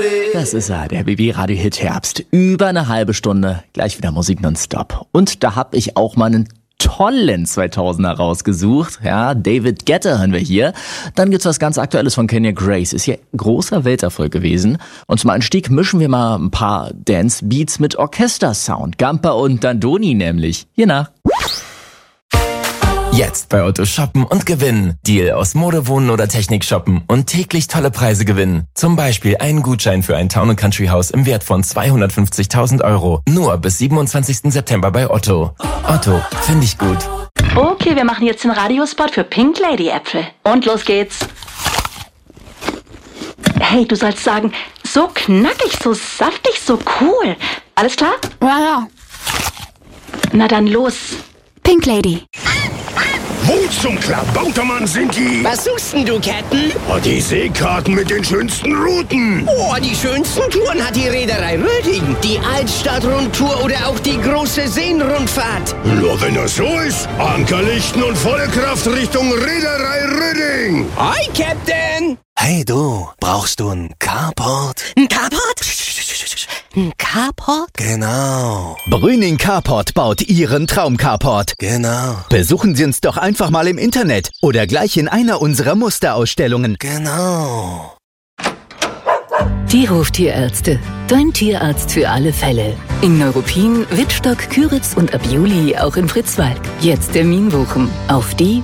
Das ist er, der BB-Radio-Hit Herbst. Über eine halbe Stunde, gleich wieder Musik nonstop. Und da hab ich auch mal einen tollen 2000er rausgesucht. Ja, David Guetta hören wir hier. Dann gibt's was ganz Aktuelles von Kenya Grace. Ist hier großer Welterfolg gewesen. Und zum Einstieg mischen wir mal ein paar Dance-Beats mit Orchester-Sound. Gampa und Dandoni nämlich. Hier nach. Jetzt bei Otto shoppen und gewinnen. Deal aus Mode, Wohnen oder Technik shoppen und täglich tolle Preise gewinnen. Zum Beispiel einen Gutschein für ein Town & Country Haus im Wert von 250.000 €. Nur bis 27. September bei Otto. Otto, finde ich gut. Okay, wir machen jetzt den Radiospot für Pink Lady Äpfel. Und los geht's. Hey, du sollst sagen, so knackig, so saftig, so cool. Alles klar? Ja. Na dann los. Pink Lady. Wo zum Klabautermann sind die? Was suchst denn du, Captain? Oh, die Seekarten mit den schönsten Routen. Oh, die schönsten Touren hat die Reederei Röding. Die Altstadt-Rundtour oder auch die große Seenrundfahrt. Nur wenn das so ist, Ankerlichten und volle Kraft Richtung Reederei Röding. Hi, Captain! Hey du, brauchst du einen Carport? Ein Carport? Ein Carport? Genau. Brüning Carport baut Ihren Traum-Carport. Genau. Besuchen Sie uns doch einfach mal im Internet oder gleich in einer unserer Musterausstellungen. Genau. Die Hoftierärzte. Dein Tierarzt für alle Fälle. In Neuruppin, Wittstock, Küritz und ab Juli auch in Fritzwalk. Jetzt Termin buchen auf die